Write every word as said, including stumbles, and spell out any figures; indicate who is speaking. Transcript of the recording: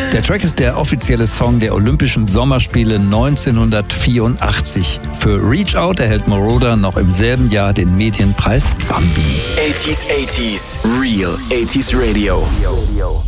Speaker 1: Der Track ist der offizielle Song der Olympischen Sommerspiele neunzehnhundertvierundachtzig. Für Reach Out erhält Moroder noch im selben Jahr den Medienpreis Bambi.
Speaker 2: achtziger, achtziger, Real achtziger Radio.